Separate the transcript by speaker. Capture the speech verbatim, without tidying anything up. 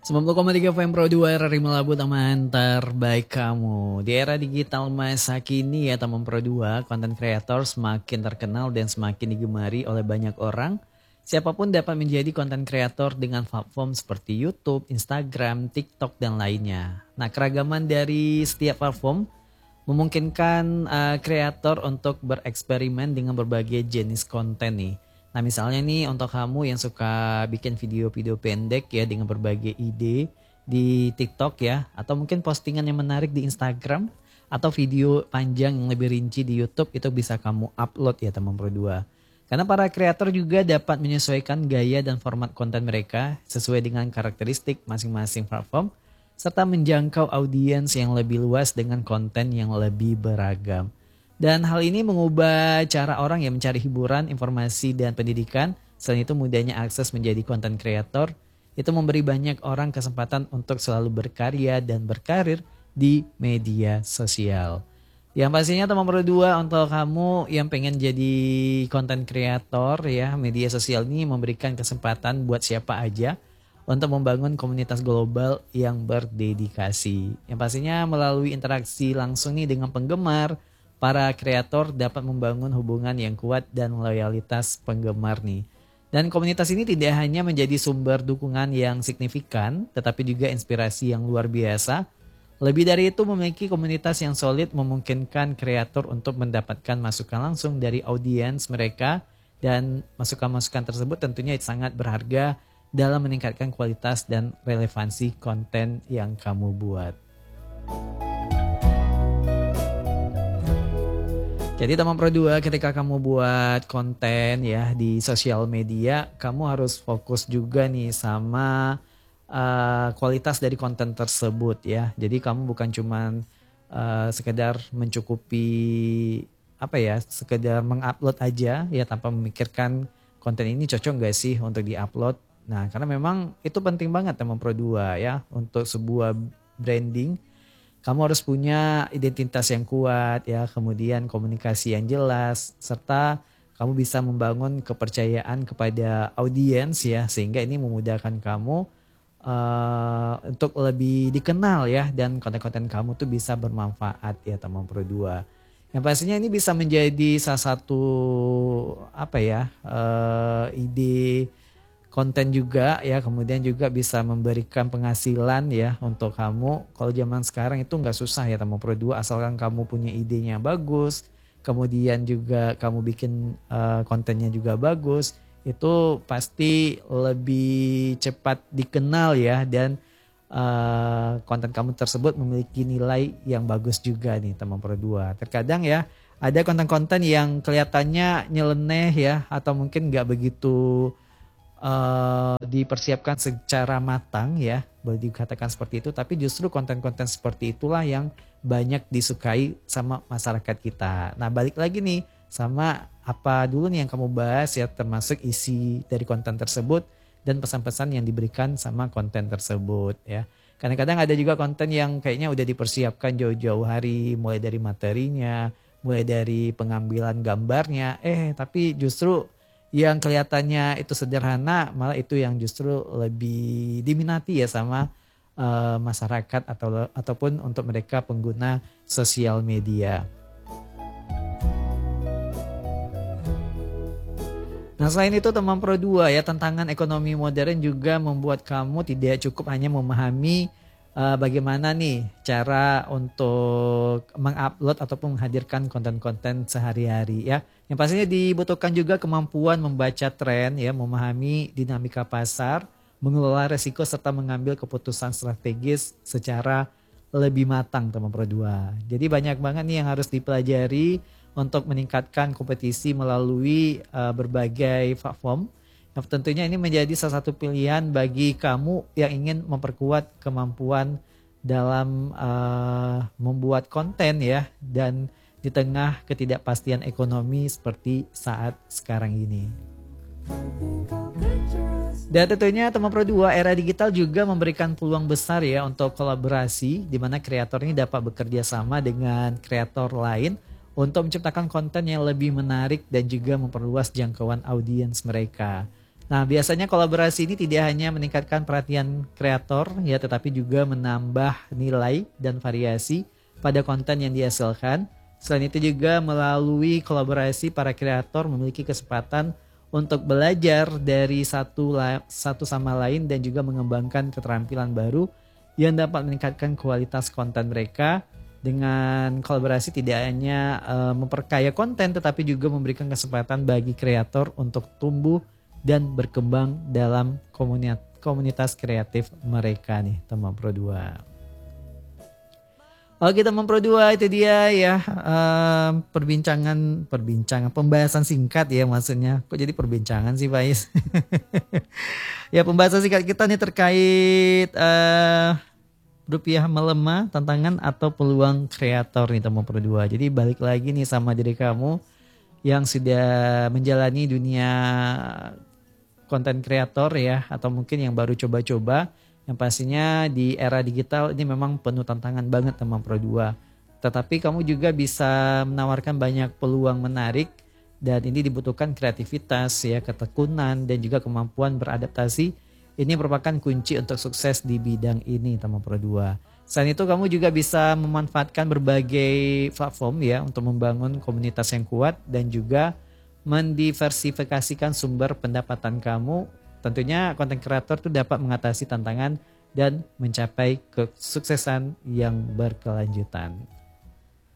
Speaker 1: sembilan puluh koma tiga F M Pro dua R R I Melabu teman terbaik kamu. Di era digital masa kini ya teman Pro dua, konten kreator semakin terkenal dan semakin digemari oleh banyak orang. Siapapun dapat menjadi konten kreator dengan platform seperti YouTube, Instagram, TikTok, dan lainnya. Nah, keragaman dari setiap platform memungkinkan uh, kreator untuk bereksperimen dengan berbagai jenis konten nih. Nah misalnya nih untuk kamu yang suka bikin video-video pendek ya dengan berbagai ide di TikTok ya, atau mungkin postingan yang menarik di Instagram, atau video panjang yang lebih rinci di YouTube, itu bisa kamu upload ya teman Pro dua. Karena para kreator juga dapat menyesuaikan gaya dan format konten mereka sesuai dengan karakteristik masing-masing platform, serta menjangkau audiens yang lebih luas dengan konten yang lebih beragam. Dan hal ini mengubah cara orang yang mencari hiburan, informasi, dan pendidikan. Selain itu mudahnya akses menjadi konten kreator, itu memberi banyak orang kesempatan untuk selalu berkarya dan berkarir di media sosial. Yang pastinya teman Pro dua, untuk kamu yang pengen jadi konten kreator ya, media sosial ini memberikan kesempatan buat siapa aja untuk membangun komunitas global yang berdedikasi. Yang pastinya melalui interaksi langsung nih dengan penggemar, para kreator dapat membangun hubungan yang kuat dan loyalitas penggemar nih. Dan komunitas ini tidak hanya menjadi sumber dukungan yang signifikan, tetapi juga inspirasi yang luar biasa. Lebih dari itu, memiliki komunitas yang solid memungkinkan kreator untuk mendapatkan masukan langsung dari audiens mereka, dan masukan-masukan tersebut tentunya sangat berharga dalam meningkatkan kualitas dan relevansi konten yang kamu buat. Jadi teman Pro dua, ketika kamu buat konten ya di sosial media, kamu harus fokus juga nih sama uh, kualitas dari konten tersebut ya. Jadi kamu bukan cuman uh, sekedar mencukupi apa ya, sekedar mengupload aja ya tanpa memikirkan konten ini cocok gak sih untuk diupload. Nah, karena memang itu penting banget teman Pro dua ya, untuk sebuah branding. Kamu harus punya identitas yang kuat ya, kemudian komunikasi yang jelas, serta kamu bisa membangun kepercayaan kepada audiens ya, sehingga ini memudahkan kamu uh, untuk lebih dikenal ya, dan konten-konten kamu tuh bisa bermanfaat ya teman Pro dua. Yang pastinya ini bisa menjadi salah satu apa ya uh, ide konten juga ya, kemudian juga bisa memberikan penghasilan ya untuk kamu. Kalau zaman sekarang itu nggak susah ya teman Pro dua, asalkan kamu punya idenya bagus, kemudian juga kamu bikin uh, kontennya juga bagus, itu pasti lebih cepat dikenal ya, dan uh, konten kamu tersebut memiliki nilai yang bagus juga nih teman Pro dua. Terkadang ya ada konten-konten yang kelihatannya nyeleneh ya, atau mungkin nggak begitu Uh, dipersiapkan secara matang ya, boleh dikatakan seperti itu, tapi justru konten-konten seperti itulah yang banyak disukai sama masyarakat kita. Nah balik lagi nih sama apa dulu nih yang kamu bahas ya, termasuk isi dari konten tersebut dan pesan-pesan yang diberikan sama konten tersebut ya. Kadang-kadang ada juga konten yang kayaknya udah dipersiapkan jauh-jauh hari, mulai dari materinya, mulai dari pengambilan gambarnya, eh tapi justru yang kelihatannya itu sederhana, malah itu yang justru lebih diminati ya sama uh, masyarakat atau ataupun untuk mereka pengguna sosial media. Nah selain itu teman Pro dua ya, tantangan ekonomi modern juga membuat kamu tidak cukup hanya memahami uh, bagaimana nih cara untuk mengupload ataupun menghadirkan konten-konten sehari-hari ya. Yang pastinya dibutuhkan juga kemampuan membaca tren ya, memahami dinamika pasar, mengelola resiko, serta mengambil keputusan strategis secara lebih matang teman Pro dua. Jadi banyak banget nih yang harus dipelajari untuk meningkatkan kompetisi melalui uh, berbagai platform. Yang tentunya ini menjadi salah satu pilihan bagi kamu yang ingin memperkuat kemampuan dalam uh, membuat konten ya, dan di tengah ketidakpastian ekonomi seperti saat sekarang ini. Dan tentunya teman Pro dua, era digital juga memberikan peluang besar ya untuk kolaborasi, di mana kreator ini dapat bekerja sama dengan kreator lain untuk menciptakan konten yang lebih menarik dan juga memperluas jangkauan audiens mereka. Nah, biasanya kolaborasi ini tidak hanya meningkatkan perhatian kreator ya, tetapi juga menambah nilai dan variasi pada konten yang dihasilkan. Selain itu juga melalui kolaborasi para kreator memiliki kesempatan untuk belajar dari satu satu sama lain dan juga mengembangkan keterampilan baru yang dapat meningkatkan kualitas konten mereka. Dengan kolaborasi tidak hanya uh, memperkaya konten tetapi juga memberikan kesempatan bagi kreator untuk tumbuh dan berkembang dalam komunitas komunitas kreatif mereka nih teman Pro dua. Oke teman Pro dua, itu dia ya um, perbincangan perbincangan pembahasan singkat ya maksudnya. Kok jadi perbincangan sih Faiz? Ya pembahasan singkat kita nih terkait uh, rupiah melemah, tantangan atau peluang kreator nih teman Pro dua. Jadi balik lagi nih sama diri kamu yang sudah menjalani dunia konten kreator ya, atau mungkin yang baru coba-coba. Yang pastinya di era digital ini memang penuh tantangan banget teman Pro dua. Tetapi kamu juga bisa menawarkan banyak peluang menarik dan ini dibutuhkan kreativitas ya, ketekunan dan juga kemampuan beradaptasi. Ini merupakan kunci untuk sukses di bidang ini teman Pro dua. Selain itu kamu juga bisa memanfaatkan berbagai platform ya untuk membangun komunitas yang kuat dan juga mendiversifikasikan sumber pendapatan kamu. Tentunya konten kreator itu dapat mengatasi tantangan dan mencapai kesuksesan yang berkelanjutan.